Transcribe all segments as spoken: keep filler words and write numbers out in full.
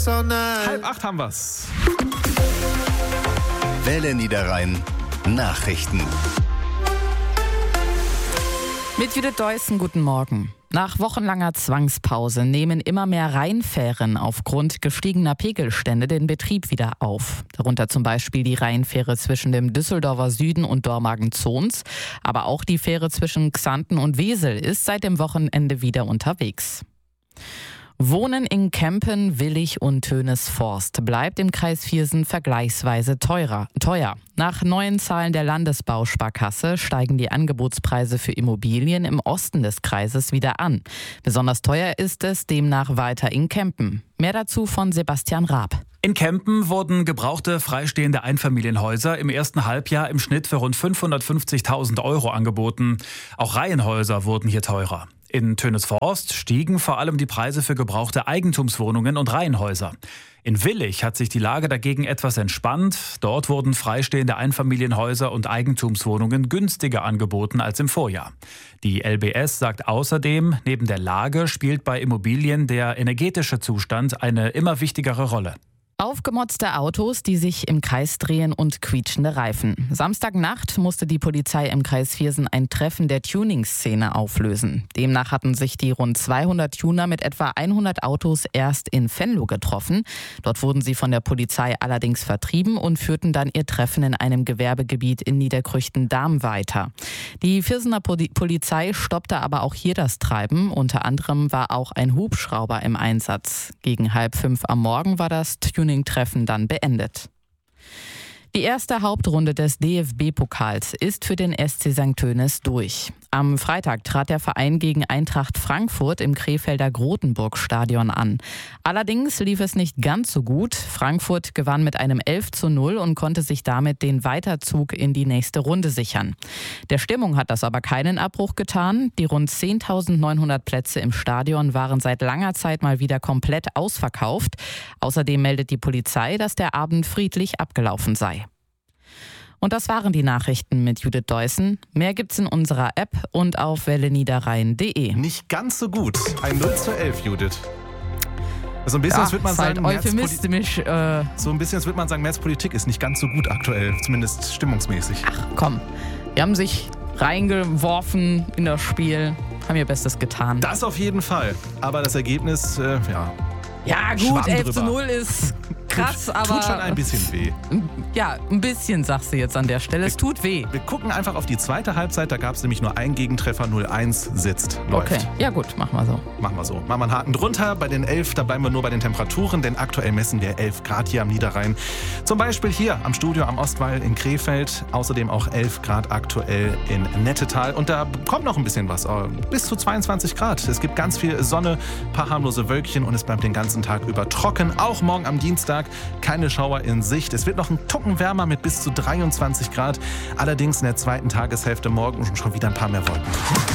Halb acht haben wir's. Welle Niederrhein Nachrichten. Mit Judith Deussen, guten Morgen. Nach wochenlanger Zwangspause nehmen immer mehr Rheinfähren aufgrund gestiegener Pegelstände den Betrieb wieder auf. Darunter zum Beispiel die Rheinfähre zwischen dem Düsseldorfer Süden und Dormagen-Zons. Aber auch die Fähre zwischen Xanten und Wesel ist seit dem Wochenende wieder unterwegs. Wohnen in Kempen, Willich und Tönesforst bleibt im Kreis Viersen vergleichsweise teurer, teuer. Nach neuen Zahlen der Landesbausparkasse steigen die Angebotspreise für Immobilien im Osten des Kreises wieder an. Besonders teuer ist es demnach weiter in Kempen. Mehr dazu von Sebastian Raab. In Kempen wurden gebrauchte freistehende Einfamilienhäuser im ersten Halbjahr im Schnitt für rund fünfhundertfünfzigtausend Euro angeboten. Auch Reihenhäuser wurden hier teurer. In Tönesforst stiegen vor allem die Preise für gebrauchte Eigentumswohnungen und Reihenhäuser. In Willich hat sich die Lage dagegen etwas entspannt. Dort wurden freistehende Einfamilienhäuser und Eigentumswohnungen günstiger angeboten als im Vorjahr. Die L B S sagt außerdem, neben der Lage spielt bei Immobilien der energetische Zustand eine immer wichtigere Rolle. Aufgemotzte Autos, die sich im Kreis drehen und quietschende Reifen. Samstagnacht musste die Polizei im Kreis Viersen ein Treffen der Tuning-Szene auflösen. Demnach hatten sich die rund zweihundert Tuner mit etwa hundert Autos erst in Venlo getroffen. Dort wurden sie von der Polizei allerdings vertrieben und führten dann ihr Treffen in einem Gewerbegebiet in Niederkrüchten-Damm weiter. Die Viersener Polizei stoppte aber auch hier das Treiben. Unter anderem war auch ein Hubschrauber im Einsatz. Gegen halb fünf am Morgen war das Tuning Treffen dann beendet. Die erste Hauptrunde des D F B-Pokals ist für den S C Sankt Tönis durch. Am Freitag trat der Verein gegen Eintracht Frankfurt im Krefelder Grotenburg-Stadion an. Allerdings lief es nicht ganz so gut. Frankfurt gewann mit einem elf zu null und konnte sich damit den Weiterzug in die nächste Runde sichern. Der Stimmung hat das aber keinen Abbruch getan. Die rund zehntausendneunhundert Plätze im Stadion waren seit langer Zeit mal wieder komplett ausverkauft. Außerdem meldet die Polizei, dass der Abend friedlich abgelaufen sei. Und das waren die Nachrichten mit Judith Deussen. Mehr gibt's in unserer App und auf welle niederrhein punkt de. Nicht ganz so gut. Ein null zu elf, Judith. So ein bisschen, ja, als würde man halt sagen, euphemistisch. Äh so ein bisschen, als würde man sagen, Märzpolitik ist nicht ganz so gut aktuell, zumindest stimmungsmäßig. Ach komm, die haben sich reingeworfen in das Spiel, haben ihr Bestes getan. Das auf jeden Fall. Aber das Ergebnis, äh, ja. Ja gut, elf zu null ist krass, tut, aber... Tut schon ein bisschen weh. Ja, ein bisschen sagst du jetzt an der Stelle. Es tut weh. Wir gucken einfach auf die zweite Halbzeit. Da gab es nämlich nur einen Gegentreffer. null eins sitzt, läuft. Okay, ja gut, machen wir so. Machen wir so. Machen wir einen Haken drunter. Bei den elf, da bleiben wir nur bei den Temperaturen, denn aktuell messen wir elf Grad hier am Niederrhein. Zum Beispiel hier am Studio am Ostwall in Krefeld. Außerdem auch elf Grad aktuell in Nettetal. Und da kommt noch ein bisschen was. Bis zu zweiundzwanzig Grad. Es gibt ganz viel Sonne, ein paar harmlose Wölkchen und es bleibt den ganzen Tag über trocken. Auch morgen am Dienstag keine Schauer in Sicht. Es wird noch ein Tucken wärmer mit bis zu dreiundzwanzig Grad. Allerdings in der zweiten Tageshälfte morgen schon wieder ein paar mehr Wolken.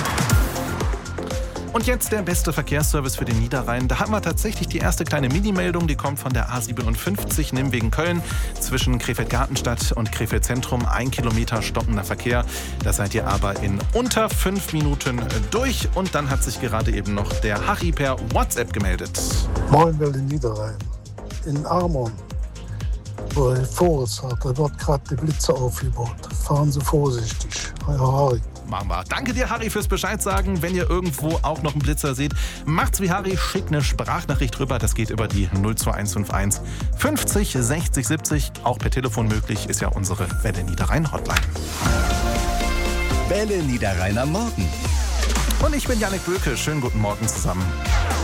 Und jetzt der beste Verkehrsservice für den Niederrhein. Da haben wir tatsächlich die erste kleine Mini-Meldung. Die kommt von der A siebenundfünfzig Nimwegen Köln. Zwischen Krefeld-Gartenstadt und Krefeld-Zentrum ein Kilometer stockender Verkehr. Da seid ihr aber in unter fünf Minuten durch. Und dann hat sich gerade eben noch der Harry per WhatsApp gemeldet. Moin, Welle Niederrhein. In Amon, wo ihr Forest hat, da wird gerade die Blitze aufgebaut. Fahren Sie vorsichtig. Euer Harry. Machen wir. Danke dir, Harry, fürs Bescheid sagen. Wenn ihr irgendwo auch noch einen Blitzer seht, macht's wie Harry, schickt eine Sprachnachricht rüber. Das geht über die null zwei eins fünf eins fünfzig sechzig siebzig. Auch per Telefon möglich, ist ja unsere Welle Niederrhein Hotline. Welle Niederrhein am Morgen. Und ich bin Jannik Böke. Schönen guten Morgen zusammen.